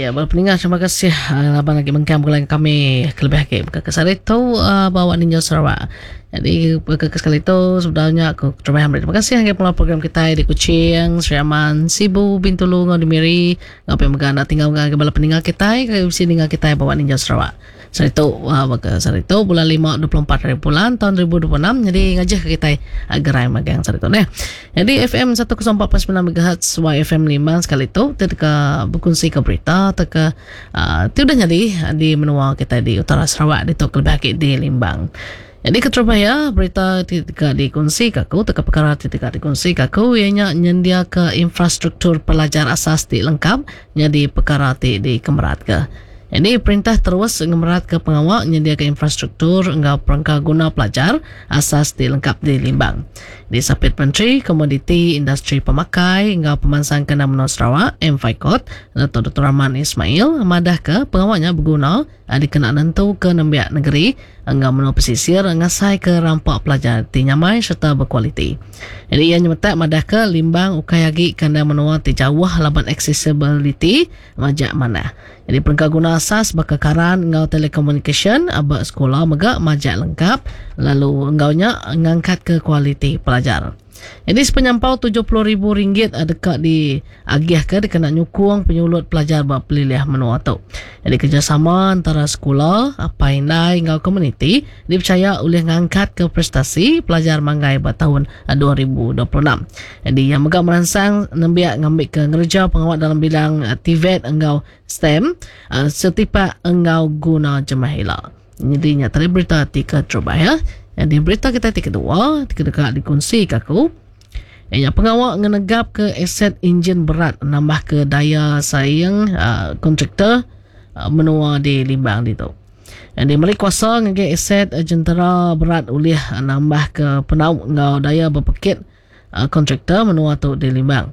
Ya, pendengar, terima kasih abang lagi mengkampung kami kelebih ke kesal itu bawa Ninja Sarawak. Jadi sekali itu sebenarnya aku terima kasih yang pula program kita di Kuching, Seriaman, Sibu, Bintulu, Ngodimiri, ngapain megana tinggal bala peninggal kita ke sini tinggal kita bawa Ninja Sarawak. Sarito bulan 5 24 hari bulan tahun 2026 jadi ngajak ke kita gerai magang sarito nah. Jadi FM 104.9 MHz YFM 5 sekali itu ketika berkongsi ke berita teka itu udah jadi di menua kita di utara Sarawak di Tok Lebaki di Limbang. Jadi keterbaya berita ketika dikongsi kaku teka perkara ketika dikongsi kaku ianya nyendia ke infrastruktur pelajar asas di lengkap jadi perkara di kemerat ke. Jadi perintah terus ngemerat ke pengawal menyediakan infrastruktur enggau perangkat guna pelajar asas dilengkap di Limbang. Di Sapit Menteri Komoditi Industri Pemakai enggau pemansang kena menua Sarawak M. Faikot Dr. Rahman Ismail madah ke pengawalnya berguna dikena nentu ke nembiak negeri enggau menua pesisir ngasai ke rampak pelajar di nyamai serta berkualiti. Jadi ia nyemetak madah ke Limbang ukayagi kena menua di jauh laban accessibility majak mana. Jadi perangkat guna asas bakakaran engkau telekomunikasi abak sekolah megak majak lengkap lalu enggaunya ngangkat ke kualiti pelajar. Jadi sepenyampau RM70,000 dekat di agih ke dikena nyukung penyulut pelajar buat pelilih menua tu. Jadi kerjasama antara sekolah, paindai engkau komuniti dipercaya oleh ngangkat ke prestasi pelajar manggai buat tahun 2026. Jadi yang megak merangsang nembiak ngambil ke ngerja pengawal dalam bidang TVET engkau STEM setiap engkau guna jemahila. Jadi nyata berita tika coba ya. Di berita kita kedua dekat dikongsi kaku yang pengawal ngenegap ke aset enjin berat nambah ke daya saing kontraktor menua di Limbang itu. Yang di mari kuasa ngege aset jentera berat oleh nambah ke penau ngau daya berpekit kontraktor menua tu di Limbang.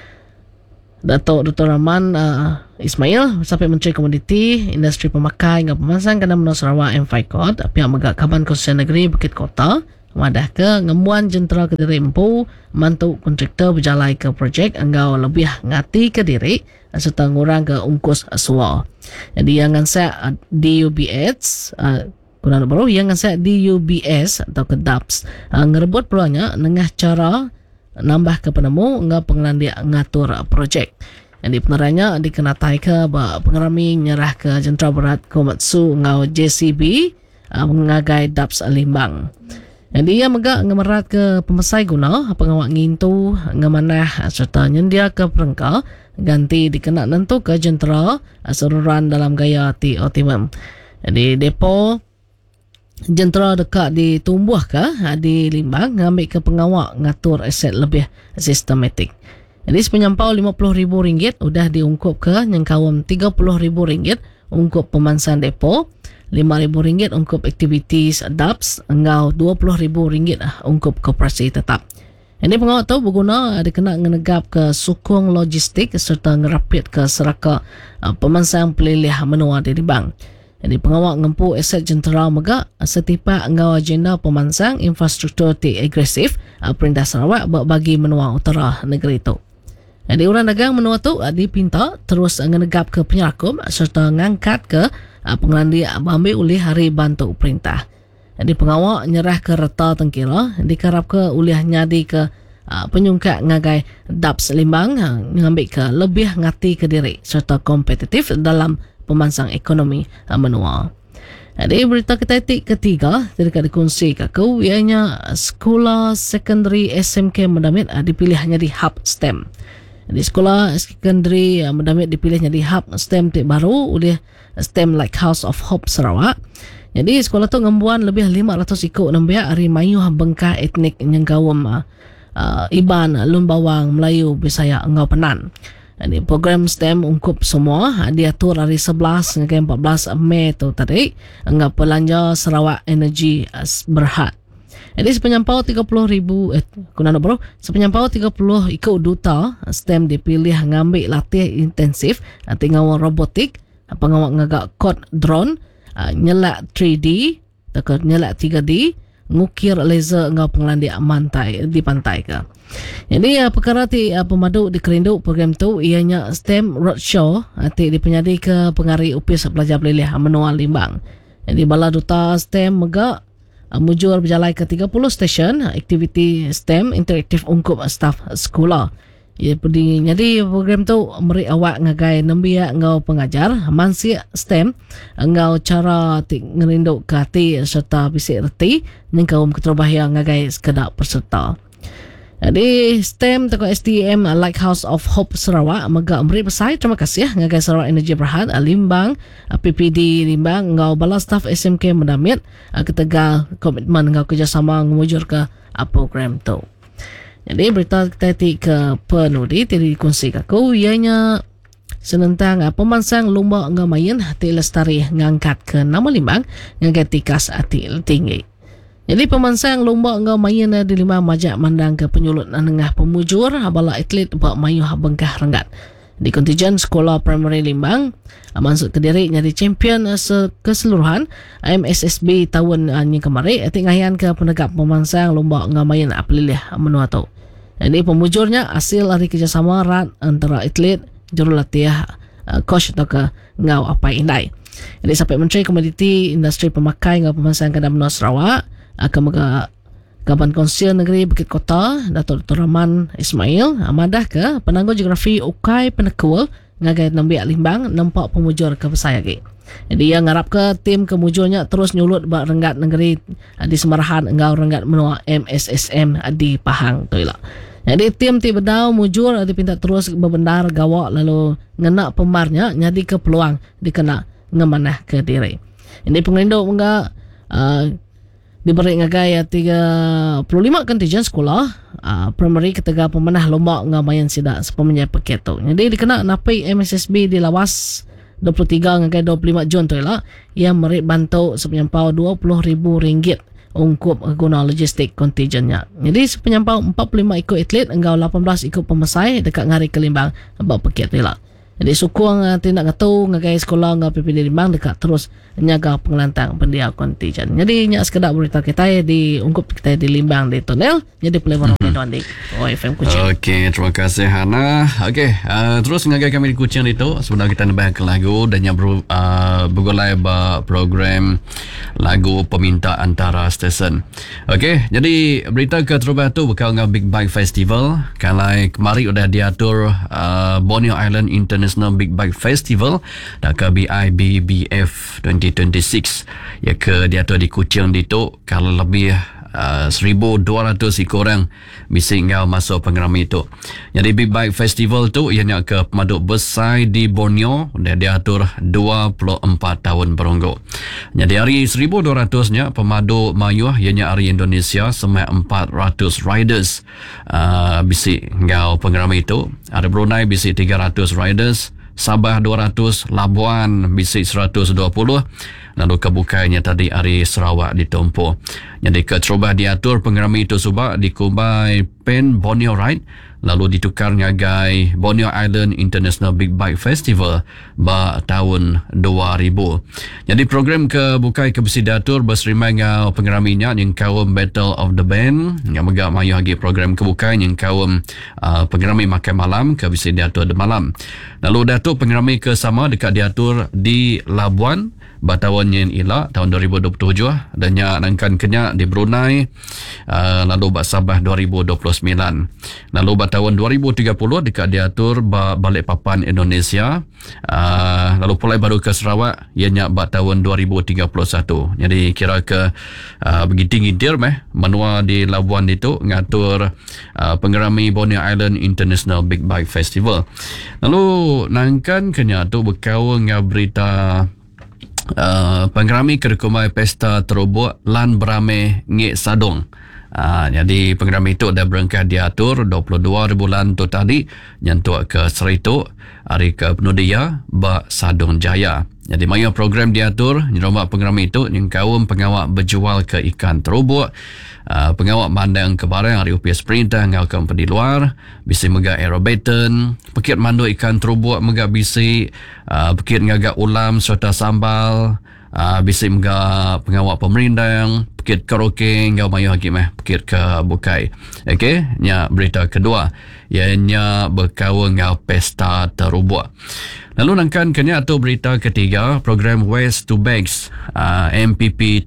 Datuk Dr. Rahman Ismail sampai Menteri Komoditi Industri Pemakai dengan pemansang kena menua Sarawak M. Faikot pihak megak Kaban Konstitusi Negeri Bukit Kota madah ke ngemuan jentera ke diri empu mantu kontraktor berjalai ke projek enggau lebih ngati ke diri serta ngurang ke ungkus suar. Jadi yang ngansak DUBS kurang baru yang ngansak DUBS atau ke DAPS ngerebut peluangnya nengah cara nambah ke penemu enggak pengenalan dia ngatur projek. Yang di peneranya dikenatai ke pengerami nyerah ke jentera berat Komatsu ngau JCB mengagai DAPS Limbang. Yang dia megak ngemerat ke pemesai guna pengawak ngintu ngemanah serta nyendia ke perengka ganti dikena nentu ke jentera seruran dalam gaya ti optimum. Jadi depo jentera dekat ditumbuh ke di Limbang ngambil ke pengawak ngatur aset lebih sistematik. Jadi sepenyampau RM50,000 udah diungkup ke nyengkawam RM30,000 ungkup pemansan depo, RM5,000 ungkup aktiviti DAPS, engkau RM20,000 ungkup koperasi tetap. Ini pengawak tahu berguna dikena ngenegap ke sukung logistik serta ngerapit ke seraka pemansang pelilih menua di Limbang. Jadi pengawal ngempu aset jentera megak setiap engkau agenda pemansang infrastruktur ti agresif Perintah Sarawak bagi menua utara negeri itu. Jadi orang dagang menua tu dipinta terus ngenegap ke penyerakum serta ngangkat ke pengenalan dia ambil oleh hari bantu perintah. Jadi pengawal nyerah ke reta tengkira dikarap ke oleh nyadi ke penyungkat ngagai DAPS Limbang ngambil ke lebih ngati ke diri serta kompetitif dalam pemansang ekonomi menua. Jadi berita kita ketiga dekat dikongsi kaku ianya sekolah sekondari SMK Mendamit dipilihnya di hub STEM. Jadi sekolah sekondari Mendamit dipilihnya di hub STEM baru oleh STEM Like House of Hope Sarawak. Jadi sekolah tu ngembuan lebih 500 ikut nembiak hari mayuh bengkah etnik nyenggawam Iban, Lumbawang, Melayu, Bisaya, Engau Penan. Ini program STEM ungkup semua diatur hari 11 hingga 14 Mei tu tadi enggak belanja Sarawak Energy Berhad. Jadi sepenyampau 30,000 sepenyampau 30 ikut duta STEM dipilih ngambil latih intensif tinggal robotik pengawak ngagak kod drone nyelak 3D nyelak 3D ngukir laser ngau pengelan di pantai ke. Jadi perkara ti pemadu di Kerindu program tu ianya STEM Roadshow ti dipenyadi ke pengari upis pelajar belilih menua Limbang. Jadi bala duta STEM mega mujur berjalan ke 30 stesen aktiviti STEM interaktif ungkup staf sekolah. Jadi program tu meri awak ngagai nembia ngau pengajar mansi STEM ngau cara ngerindu ke hati serta bisik reti ningkau keterbahaya ngagai sekedar peserta. Jadi STEM teko STM Lighthouse of Hope Sarawak mega meri pesai terima kasih ngagai Sarawak Energy Berhad Limbang PPD Limbang ngau bala staff SMK mendamit ketegal komitmen ngau kerjasama ngumujur ke program tu. Jadi berita kita ke penudi tadi dikongsi kaku ianya senentang pemansang lomba ngau main hati lestari ngangkat ke nama Limbang ngagai tikas hati tinggi. Jadi pemansang lomba ngau main di 5 majak mandang ke penyulut nengah pemujur bala atlet buat mayu bengkah renggat. Di kontijen sekolah primary Limbang masuk ke diri jadi champion keseluruhan MSSB tahun ni kemarin ngayan ke penegak pemansang lomba ngau main pelilih menua tu. Jadi pemujurnya hasil dari kerjasama erat antara atlet jurulatih coach atau ke ngau apa indai. Jadi sampai Menteri Komoditi Industri Pemakai ngau pemansang ke Menua Sarawak Kemuka Kaban Konsil Negeri Bukit Kota Datuk Dr. Rahman Ismail amadah ke penanggung geografi Ukai Penekul ngagai nambiak Limbang nampak pemujur ke besar lagi. Jadi yang ngarap ke tim kemujurnya terus nyulut bak renggat negeri di Semarahan engau renggat menua MSSM di Pahang tu lah. Jadi tim ti bedau mujur dipinta terus berbendar gawak lalu ngena pemarnya jadi ke peluang dikena ngemanah ke diri. Ini pengelindu enggak diberi ngagai 35 kontijen sekolah primary ketiga pemenah lomba ngamayan sidak sepemenjai paket tu. Jadi dikena napi MSSB di lawas 23 ngagai 25 Jun tu lah yang meri bantu sepenyampau RM20,000 ungkup guna logistik kontijennya. Jadi sepenyampau 45 ikut atlet enggau 18 ikut pemesai dekat ngari ke Limbang abang paket tu lah. Jadi sukung tindak ngatu ngagai sekolah ngau PPD Limbang dekat terus nyaga pengelantang pendia kontijen. Jadi nyak sekedar berita kita di ungkup kita di Limbang di Tonel. Jadi boleh orang doan di OFM Kuching. Okey, terima kasih Hana. Okey, terus ngagai kami di Kuching itu sebenarnya kita nambah ke lagu dan yang bergolai program lagu peminta antara stesen. Okey, jadi berita ke terubah tu bakal ngau Big Bike Festival. Kalau kemari udah diatur Borneo Island International Big Bike Festival dan ke BIBBF 2026 ya ke diatur di Kuching itu kalau lebih 1,200 orang bisa ngau masuk pengeram itu. Jadi Big Bike Festival tu ianya ke pemaduk besar di Borneo dan diatur 24 tahun beronggo. Jadi hari 1,200-nya pemaduk mayuh ianya hari Indonesia semai 400 riders bisa ngau pengeram itu. Ada Brunei bisa 300 riders, Sabah 200, Labuan bisa 120, lalu kebukainya tadi hari Sarawak ditumpu. Jadi keterubah diatur pengerami itu subak dikubai Pen Borneo Ride, lalu ditukar ngagai Borneo Island International Big Bike Festival tahun 2000. Jadi program kebukai kebesi diatur berserimai ngau pengeraminya yang kaum Battle of the Band yang megak mayu lagi program kebukai yang kaum pengerami makan malam kebesi diatur di malam. Lalu datuk pengerami ke sama dekat diatur di Labuan Batawan Yen Ila tahun 2027 dan yang nangkan kenyak di Brunei lalu Bat Sabah 2029 lalu Batawan 2030 dekat diatur Balikpapan Indonesia lalu pulai baru ke Sarawak ianya Batawan 2031. Jadi kira ke begitu-gitir menua di Labuan itu ngatur pengerami Borneo Island International Big Bike Festival. Lalu nangkan kenyak tu berkau ngau berita pengerami kerkumai pesta terubuk lan berame ngek sadong. Jadi pengerami itu dah berangkat diatur 22 bulan tu tadi nyentuh ke Seritu hari ke Penudia Bak Sadong Jaya. Jadi maya program diatur nyerombak pengerami itu yang kaum pengawak berjual ke ikan terubuk, pengawak mandang ke barang hari UPS perintah ngau ke di luar bisi megak aerobaton, pekit mandu ikan terubuk megak bisi pekit ngagak ulam serta sambal, bisi megak pengawak pemerindang, Bukit karaoke ngau mayu haki meh Bukit ke Bukai. Okey, nya berita kedua ianya berkawal ngau pesta terubuk. Lalu nangkan kena atau berita ketiga, program Waste to Bags MPP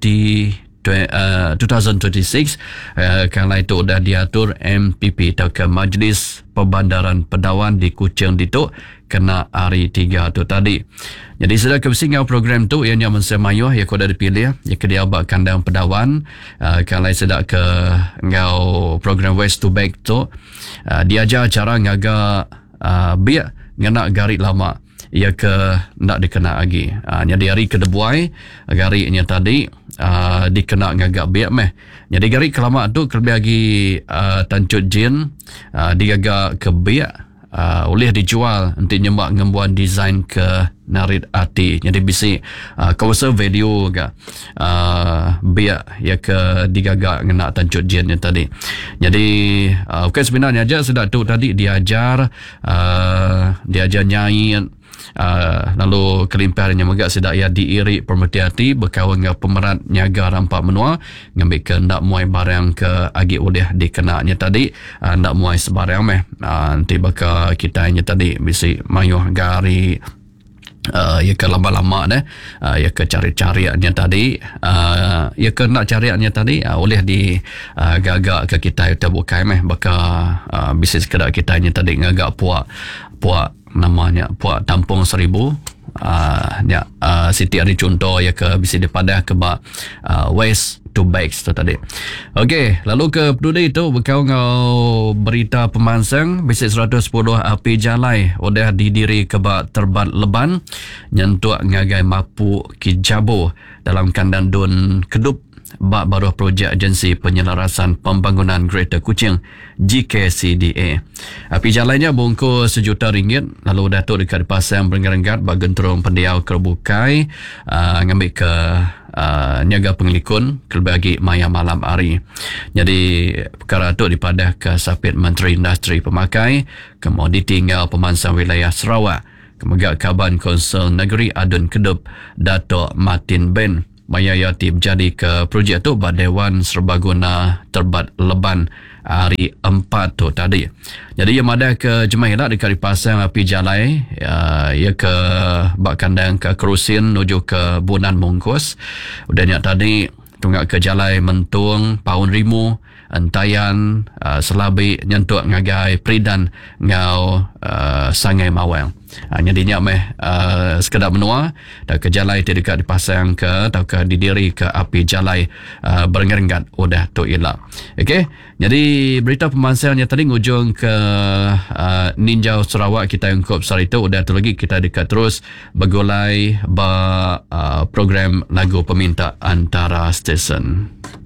2026 kala itu dah diatur MPP atau ke Majlis Perbandaran Pedawan di Kuching Dituk kena hari 3 tu tadi. Jadi sudah kebising program tu ianya mensemayuh ya kau dah dipilih ya ke dia abak kandang pedawan kala sudah ke ngau program Waste to Bag tu diajar cara ngaga biak ngena garik lama ia ke nak dikena lagi. Jadi hari kedebuai gariknya tadi dikena ngagak biak meh. Jadi garik kelama tu kelebih lagi tancut jin digagak ke biak boleh dijual untuk nyemak ngembuan design ke narit ati. Jadi bisi kawasan video ke biak ya ke digagak ngena tancut jin yang tadi. Jadi bukan sebenarnya aja sudah tu tadi diajar nyanyi lalu kelimpahannya megak sedak ia diiri permeti hati berkawan dengan pemerat nyaga rampak menua ngambil ke ndak muai barang ke agi boleh dikenanya tadi ndak muai sebarang meh nanti bakal kita nya tadi bisi mayuh gari ya ke lama-lama deh ya ke cari-cariannya tadi ya ke nak cariannya tadi boleh di gagak ke kita itu bukai meh bakal bisnis kedai kita nya tadi ngagak puak namanya puak Tampung 1000 Siti Ari contoh ya ke bisa dipadah ke waste to bags tu tadi. Okey, lalu ke peduli itu berkau ngau berita pemansang bisik 110 api jalai udah didiri ke terbat leban nyentuak ngagai mapu kijabo dalam kandang Dun Kedup bak baru projek agensi penyelarasan pembangunan Greater Kuching GKCDA. Api jalannya bungkus RM1,000,000 lalu datuk dekat pasang berenggat-enggat bak genterung pendiau kerbukai ngambil ke niaga pengelikun kelebih lagi maya malam hari. Jadi perkara itu dipadah ke sapit Menteri Industri Pemakai Komoditi ngau pemansang wilayah Sarawak kemegak Kaban Konsel Negeri Adun Kedup Datuk Martin Ben mayayati berjadi ke projek tu bak Dewan Serbaguna Terbat Leban hari 4 tu tadi. Jadi ia madah ke Jemahilah dekat pasang api jalai ia ke bak kandang ke Kerusin menuju ke Bunan Mungkus. Udahnya tadi tunggak ke jalai Mentung Paun Rimu Entayan Selabi nyentuk ngagai Pridan ngau Sangai Mawang. Nyadinya meh sekedar menua dan ke jalai dekat dipasang ke atau ke didiri ke api jalai berenggat-enggat udah tu elak. Okey, jadi berita pemansangnya tadi ngujung ke Ninjau Sarawak kita ungkup sehari itu udah tu lagi kita dekat terus bergulai program lagu peminta antara stesen.